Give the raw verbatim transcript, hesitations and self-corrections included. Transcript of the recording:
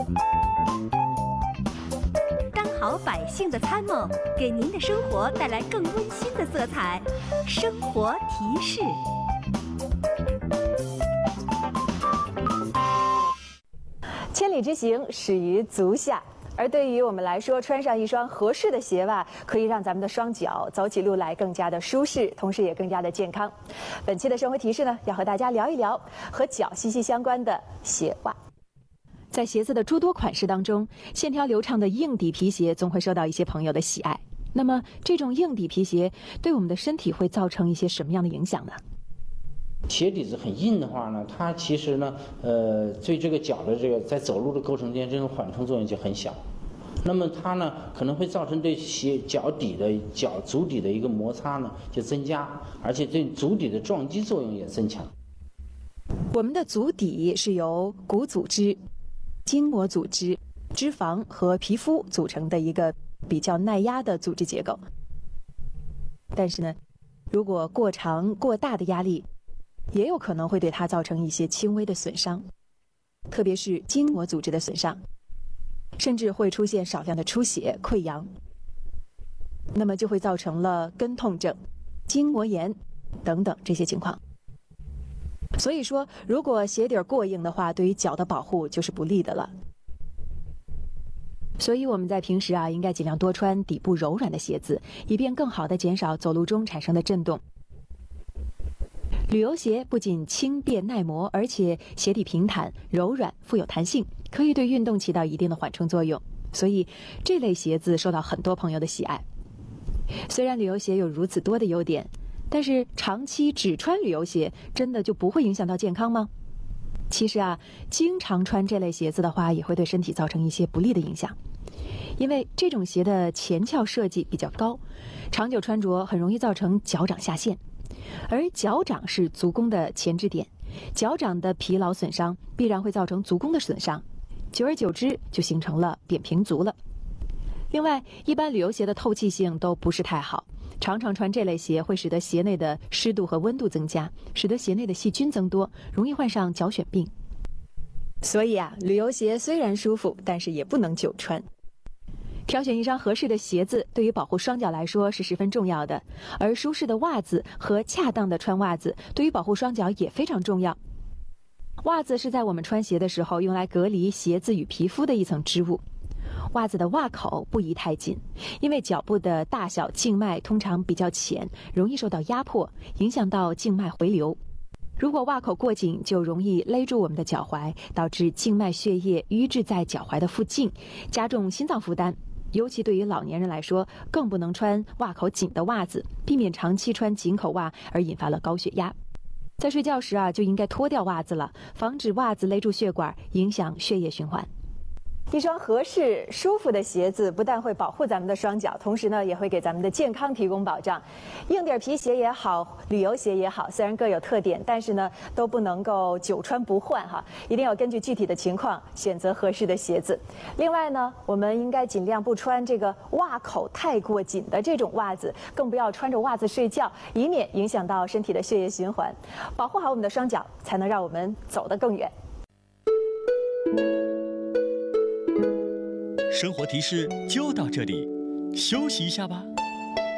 当好百姓的参谋，给您的生活带来更温馨的色彩。生活提示。 千里之行，始于足下。而对于我们来说，穿上一双合适的鞋袜，可以让咱们的双脚走起路来更加的舒适，同时也更加的健康。本期的生活提示呢，要和大家聊一聊和脚息息相关的鞋袜。在鞋子的诸多款式当中，线条流畅的硬底皮鞋总会受到一些朋友的喜爱。那么，这种硬底皮鞋对我们的身体会造成一些什么样的影响呢？ 鞋底子很硬的话呢，它其实呢，呃，对这个脚的这个在走路的过程间，这种缓冲作用就很小。那么它呢，可能会造成对鞋脚底的脚足底的一个摩擦呢就增加，而且对足底的撞击作用也增强。 我们的足底是由骨组织、筋膜组织、脂肪和皮肤组成的一个比较耐压的组织结构。但是呢，如果过长过大的压力，也有可能会对它造成一些轻微的损伤，特别是筋膜组织的损伤，甚至会出现少量的出血、溃疡，那么就会造成了跟痛症、筋膜炎等等这些情况。所以说，如果鞋底过硬的话，对于脚的保护就是不利的了。所以我们在平时啊，应该尽量多穿底部柔软的鞋子，以便更好地减少走路中产生的震动。旅游鞋不仅轻便耐磨，而且鞋底平坦、柔软、富有弹性，可以对运动起到一定的缓冲作用。所以这类鞋子受到很多朋友的喜爱。虽然旅游鞋有如此多的优点，但是长期只穿旅游鞋，真的就不会影响到健康吗？其实啊，经常穿这类鞋子的话，也会对身体造成一些不利的影响。因为这种鞋的前翘设计比较高，长久穿着很容易造成脚掌下陷。而脚掌是足弓的前置点，脚掌的疲劳损伤必然会造成足弓的损伤，久而久之就形成了扁平足了。另外，一般旅游鞋的透气性都不是太好，常常穿这类鞋会使得鞋内的湿度和温度增加，使得鞋内的细菌增多，容易患上脚癣病。所以啊，旅游鞋虽然舒服，但是也不能久穿。挑选一双合适的鞋子，对于保护双脚来说是十分重要的，而舒适的袜子和恰当的穿袜子对于保护双脚也非常重要。袜子是在我们穿鞋的时候用来隔离鞋子与皮肤的一层织物。袜子的袜口不宜太紧，因为脚部的大小静脉通常比较浅，容易受到压迫，影响到静脉回流。如果袜口过紧，就容易勒住我们的脚踝，导致静脉血液淤滞在脚踝的附近，加重心脏负担。尤其对于老年人来说，更不能穿袜口紧的袜子，避免长期穿紧口袜而引发了高血压。在睡觉时啊，就应该脱掉袜子了，防止袜子勒住血管，影响血液循环。一双合适、舒服的鞋子不但会保护咱们的双脚，同时呢，也会给咱们的健康提供保障。硬底皮鞋也好，旅游鞋也好，虽然各有特点，但是呢，都不能够久穿不换哈，一定要根据具体的情况选择合适的鞋子。另外呢，我们应该尽量不穿这个袜口太过紧的这种袜子，更不要穿着袜子睡觉，以免影响到身体的血液循环。保护好我们的双脚，才能让我们走得更远。 生活提示就到这里，休息一下吧。